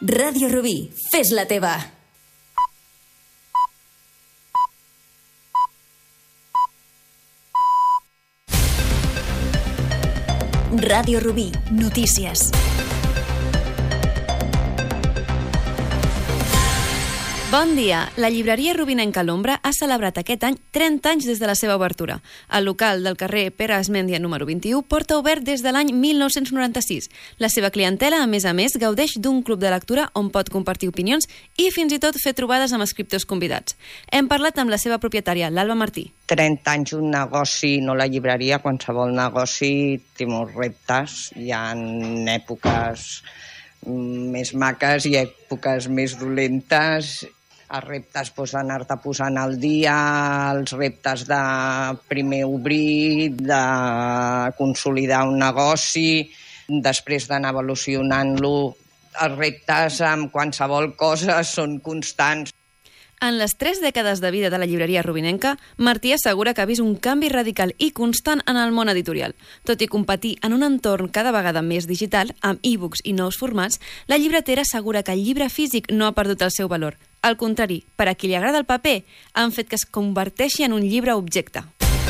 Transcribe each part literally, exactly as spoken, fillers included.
Ràdio Rubí, fes la teva. Ràdio Rubí, notícies. Bon dia. La llibreria rubinenca L'Ombra ha celebrat aquest any trenta anys des de la seva obertura. El local del carrer Pere Esmèndia número vint-i-u porta obert des de l'any mil nou-cents noranta-sis. La seva clientela, a més a més, gaudeix d'un club de lectura on pot compartir opinions i fins i tot fer trobades amb escriptors convidats. Hem parlat amb la seva propietària, l'Alba Martí. trenta anys un negoci, no la llibreria, qualsevol negoci té molts reptes. Hi ha èpoques més maques i èpoques més dolentes. Els reptes doncs, d'anar-te posant al dia, els reptes de primer obrir, de consolidar un negoci, després d'anar evolucionant-lo. Els reptes amb qualsevol cosa són constants. En les tres dècades de vida de la llibreria rubinenca, Martí assegura que ha vist un canvi radical i constant en el món editorial. Tot i competir en un entorn cada vegada més digital, amb e-books i nous formats, la llibretera assegura que el llibre físic no ha perdut el seu valor. Al contrari, per a qui li agrada el paper, han fet que es converteixi en un llibre objecte.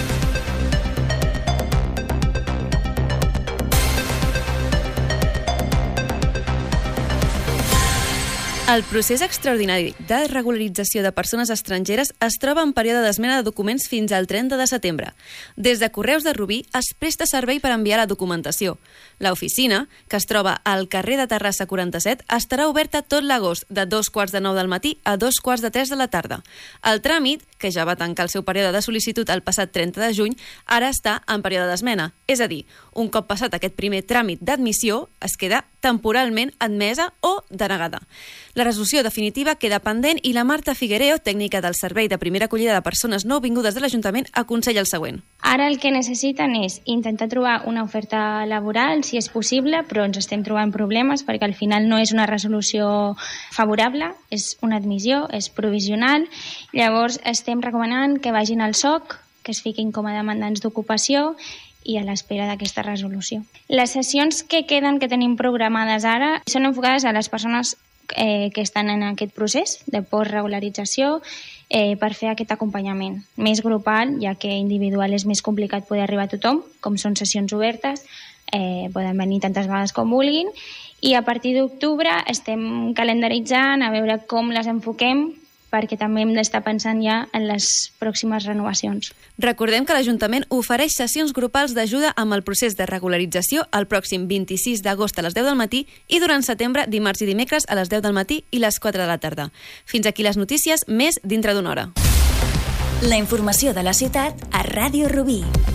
El procés extraordinari de regularització de persones estrangeres es troba en període d'esmena de documents fins al trenta de setembre. Des de Correus de Rubí es presta servei per enviar la documentació. L'oficina, que es troba al carrer de Terrassa quaranta-set, estarà oberta tot l'agost, de dos quarts de nou del matí a dos quarts de tres de la tarda. El tràmit, que ja va tancar el seu període de sol·licitud el passat trenta de juny, ara està en període d'esmena. És a dir, un cop passat aquest primer tràmit d'admissió, es queda temporalment admesa o denegada. La resolució definitiva queda pendent i la Marta Figuereo, tècnica del Servei de Primera Acollida de Persones Nouvingudes de l'Ajuntament, aconsella el següent. Ara el que necessiten és intentar trobar una oferta laboral, si és possible, però ens estem trobant problemes perquè al final no és una resolució favorable, és una admissió, és provisional. Llavors estem recomanant que vagin al S O C, que es fiquin com a demandants d'ocupació i a l'espera d'aquesta resolució. Les sessions que queden, que tenim programades ara, són enfocades a les persones eh, que estan en aquest procés de postregularització eh, per fer aquest acompanyament més grupal, ja que individual és més complicat poder arribar a tothom, com són sessions obertes, eh, poden venir tantes vegades com vulguin, i a partir d'octubre estem calendaritzant a veure com les enfoquem, perquè també hem d'estar pensant ja en les pròximes renovacions. Recordem que l'Ajuntament ofereix sessions grupals d'ajuda amb el procés de regularització el pròxim vint-i-sis d'agost a les deu del matí i durant setembre, dimarts i dimecres a les deu del matí i les quatre de la tarda. Fins aquí les notícies, més dintre d'una hora. La informació de la ciutat a Ràdio Rubí.